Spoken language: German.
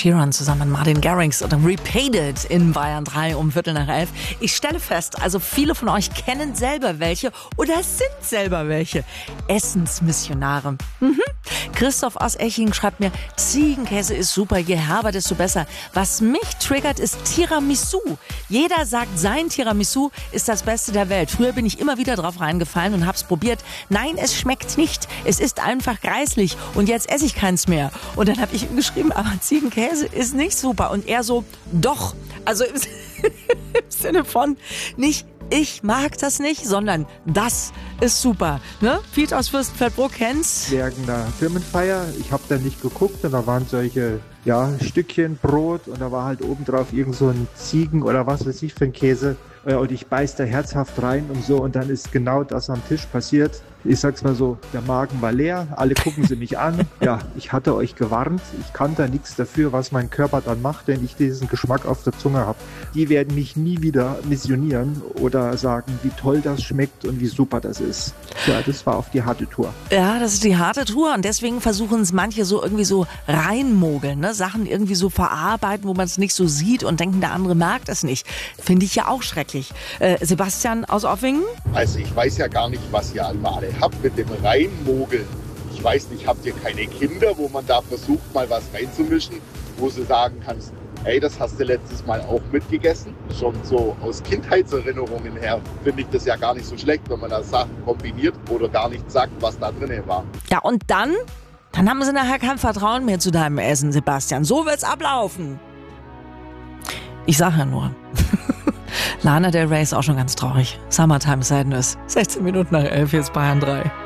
Sheeran zusammen mit Martin Garrix und Repaid It in Bayern 3 um 11:15. Ich stelle fest, also viele von euch kennen selber welche oder sind selber welche. Essensmissionare. Christoph aus Eching schreibt mir, Ziegenkäse ist super, je herber, desto besser. Was mich triggert, ist Tiramisu. Jeder sagt, sein Tiramisu ist das Beste der Welt. Früher bin ich immer wieder drauf reingefallen und hab's probiert. Nein, es schmeckt nicht. Es ist einfach greislich und jetzt esse ich keins mehr. Und dann habe ich ihm geschrieben, aber Ziegenkäse ist nicht super. Und er so, doch. Also im Sinne von nicht, ich mag das nicht, sondern das ist super. Ne? Piet aus Fürstenfeldbruck kennt's. Während einer Firmenfeier, ich habe da nicht geguckt und da waren solche Stückchen Brot und da war halt obendrauf irgend so ein Ziegen oder was weiß ich für ein Käse. Und ich beiß da herzhaft rein und so und dann ist genau das am Tisch passiert. Ich sag's mal so, der Magen war leer, alle gucken sie mich an. Ja, ich hatte euch gewarnt, ich kann da nichts dafür, was mein Körper dann macht, wenn ich diesen Geschmack auf der Zunge habe. Die werden mich nie wieder missionieren oder sagen, wie toll das schmeckt und wie super das ist. Ja, das war auf die harte Tour. Ja, das ist die harte Tour und deswegen versuchen es manche so irgendwie so reinmogeln, ne? Sachen irgendwie so verarbeiten, wo man es nicht so sieht und denken, der andere merkt es nicht. Finde ich ja auch schrecklich. Sebastian aus Offingen? Also ich weiß ja gar nicht, was ihr alle habt mit dem Reinmogeln. Ich weiß nicht, habt ihr keine Kinder, wo man da versucht, mal was reinzumischen, wo du sagen kannst, ey, das hast du letztes Mal auch mitgegessen? Schon so aus Kindheitserinnerungen her finde ich das ja gar nicht so schlecht, wenn man da Sachen kombiniert oder gar nicht sagt, was da drin war. Ja, und dann haben sie nachher kein Vertrauen mehr zu deinem Essen, Sebastian. So wird's ablaufen. Ich sag ja nur. Lana Del Rey ist auch schon ganz traurig. Summertime Sadness. 16 Minuten nach 11, jetzt Bayern 3.